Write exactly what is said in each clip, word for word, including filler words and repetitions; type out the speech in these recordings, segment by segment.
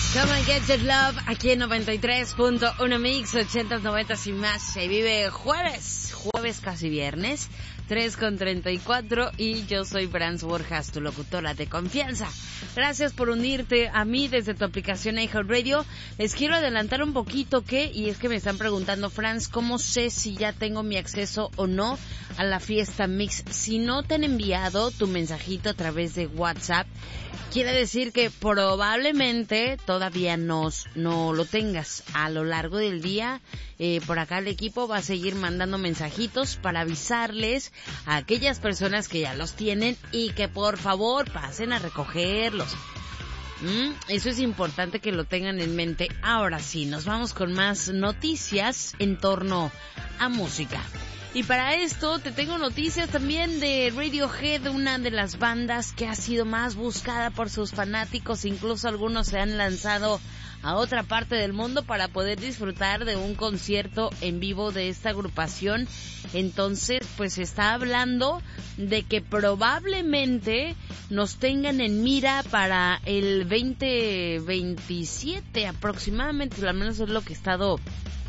Come and Get Your Love, aquí en noventa y tres punto uno Mix, ochentas, noventas y más. Se vive jueves, jueves casi viernes, tres con treinta y cuatro, y yo soy Franz Borjas, tu locutora de confianza. Gracias por unirte a mí desde tu aplicación iHeartRadio. Les quiero adelantar un poquito que, y es que me están preguntando, Franz, ¿cómo sé si ya tengo mi acceso o no a la fiesta Mix? Si no te han enviado tu mensajito a través de WhatsApp, quiere decir que probablemente todavía no, no lo tengas. A lo largo del día, eh, por acá el equipo va a seguir mandando mensajitos para avisarles a aquellas personas que ya los tienen y que por favor pasen a recogerlos. ¿Mm? Eso es importante que lo tengan en mente. Ahora sí, nos vamos con más noticias en torno a música. Y para esto te tengo noticias también de Radiohead, una de las bandas que ha sido más buscada por sus fanáticos. Incluso algunos se han lanzado a otra parte del mundo para poder disfrutar de un concierto en vivo de esta agrupación. Entonces, pues se está hablando de que probablemente nos tengan en mira para el veinte veintisiete aproximadamente, al menos es lo que he estado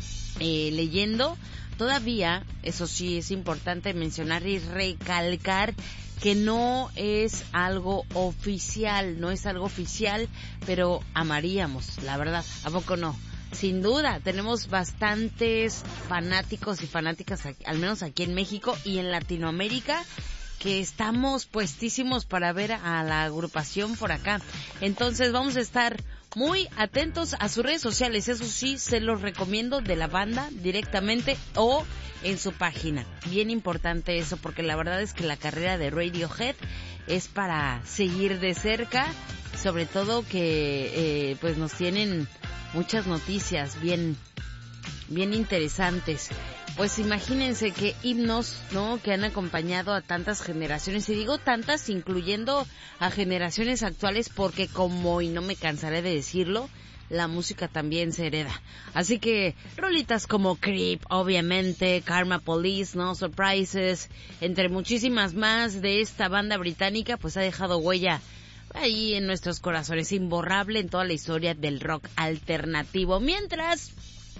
eh, leyendo. Todavía, eso sí, es importante mencionar y recalcar que no es algo oficial, no es algo oficial, pero amaríamos, la verdad, ¿a poco no? Sin duda, tenemos bastantes fanáticos y fanáticas, al menos aquí en México y en Latinoamérica, que estamos puestísimos para ver a la agrupación por acá. Entonces vamos a estar muy atentos a sus redes sociales, eso sí, se los recomiendo, de la banda directamente o en su página. Bien importante eso, porque la verdad es que la carrera de Radiohead es para seguir de cerca, sobre todo que eh, pues nos tienen muchas noticias bien, bien interesantes. Pues imagínense que himnos, ¿no?, que han acompañado a tantas generaciones, y digo tantas incluyendo a generaciones actuales, porque como, y no me cansaré de decirlo, la música también se hereda. Así que rolitas como Creep, obviamente, Karma Police, No Surprises, entre muchísimas más de esta banda británica, pues ha dejado huella ahí en nuestros corazones, imborrable en toda la historia del rock alternativo. Mientras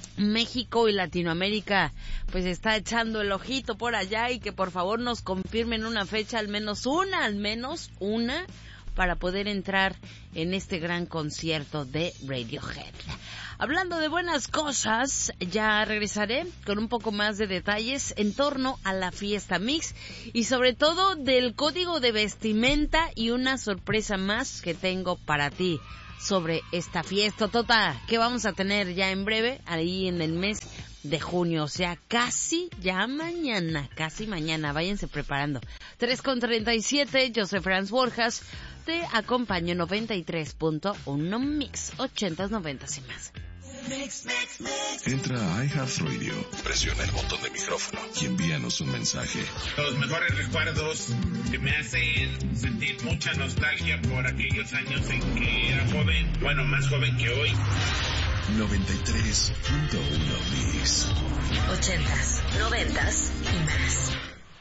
México y Latinoamérica pues está echando el ojito por allá, y que por favor nos confirmen una fecha, al menos una, al menos una, para poder entrar en este gran concierto de Radiohead. Hablando de buenas cosas, ya regresaré con un poco más de detalles en torno a la fiesta Mix y sobre todo del código de vestimenta y una sorpresa más que tengo para ti sobre esta fiesta tota que vamos a tener ya en breve, ahí en el mes de junio, o sea, casi ya mañana, casi mañana, váyanse preparando. tres con treinta y siete, yo soy Franz Borjas, te acompaño noventa y tres punto uno Mix, ochentas, noventas y más. Mix, mix, mix. Entra a iHeartRadio, presiona el botón de micrófono y envíanos un mensaje. Los mejores recuerdos que me hacen sentir mucha nostalgia por aquellos años en que era joven, bueno, más joven que hoy. noventa y tres punto uno Mix. Ochentas, noventas y más.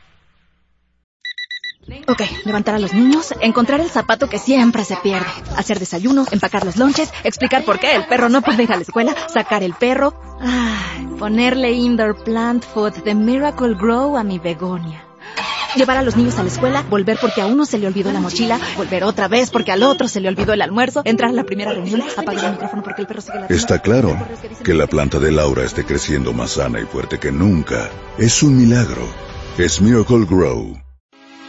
Ok, levantar a los niños, encontrar el zapato que siempre se pierde, hacer desayuno, empacar los lonches, explicar por qué el perro no puede ir a la escuela, sacar el perro, ay, ponerle indoor plant food de Miracle Grow a mi begonia. Llevar a los niños a la escuela, volver porque a uno se le olvidó la mochila, volver otra vez porque al otro se le olvidó el almuerzo, entrar a la primera reunión, apagar el micrófono porque el perro sigue ladrando. Está claro que la planta de Laura esté creciendo más sana y fuerte que nunca. Es un milagro. Es Miracle Grow.